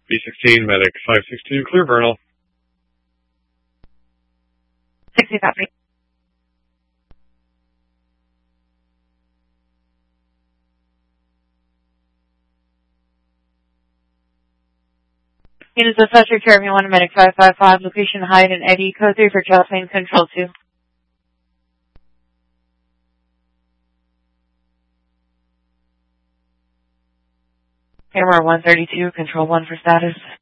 B16, medic 562, clear Vernal. 60 copy. Units of Fletcher, Caribbean 1, medic 555, location Hyde and Eddy, code 3 for Caltrain, control 2. Camera 132, control 1 for status.